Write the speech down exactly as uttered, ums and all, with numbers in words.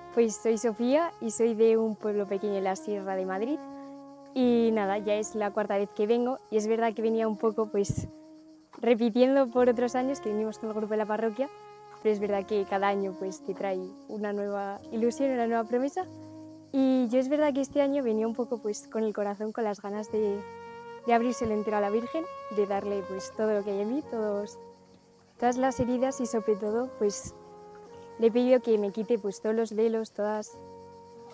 Pues soy Sofía y soy de un pueblo pequeño en la Sierra de Madrid. Y nada, ya es la cuarta vez que vengo y es verdad que venía un poco pues repitiendo por otros años que venimos con el grupo de la parroquia, pero es verdad que cada año pues te trae una nueva ilusión, una nueva promesa. Y yo es verdad que este año venía un poco pues con el corazón, con las ganas de, de abrírselo entero a la Virgen, de darle pues todo lo que hay en mí, todos, todas las heridas y sobre todo pues le he pedido que me quite pues todos los velos, todas